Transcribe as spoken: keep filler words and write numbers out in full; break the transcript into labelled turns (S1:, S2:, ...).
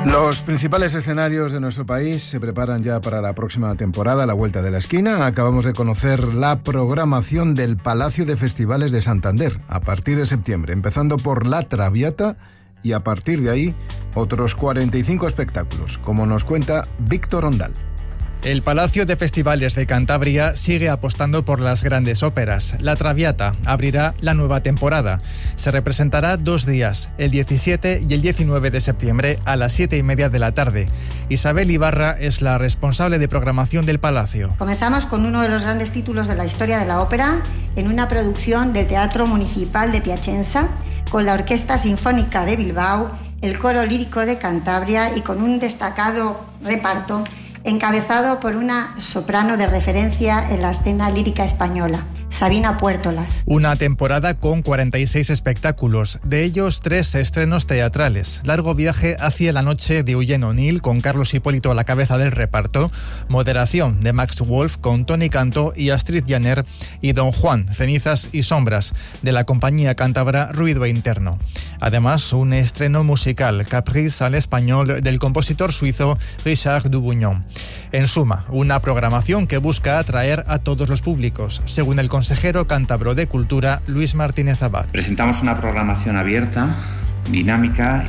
S1: Los principales escenarios de nuestro país se preparan ya para la próxima temporada, a la vuelta de la esquina. Acabamos de conocer la programación del Palacio de Festivales de Santander a partir de septiembre, empezando por La Traviata y a partir de ahí otros cuarenta y cinco espectáculos, como nos cuenta Víctor Ondal.
S2: El Palacio de Festivales de Cantabria sigue apostando por las grandes óperas. La Traviata abrirá la nueva temporada. Se representará dos días, el diecisiete y el diecinueve de septiembre a las siete y media de la tarde. Isabel Ibarra es la responsable de programación del Palacio.
S3: Comenzamos con uno de los grandes títulos de la historia de la ópera, en una producción del Teatro Municipal de Piacenza, con la Orquesta Sinfónica de Bilbao, el Coro Lírico de Cantabria y con un destacado reparto encabezado por una soprano de referencia en la escena lírica española, Sabina Puertolas.
S2: Una temporada con cuarenta y seis espectáculos, de ellos tres estrenos teatrales. Largo viaje hacia la noche de Eugene O'Neill, con Carlos Hipólito a la cabeza del reparto. Moderación de Max Wolf, con Tony Cantó y Astrid Janer. Y Don Juan, cenizas y sombras, de la compañía cántabra Ruido Interno. Además, un estreno musical, Caprice al español, del compositor suizo Richard Dubugnon. En suma, una programación que busca atraer a todos los públicos, según el consejero cántabro de Cultura, Luis Martínez Abad.
S4: Presentamos una programación abierta, dinámica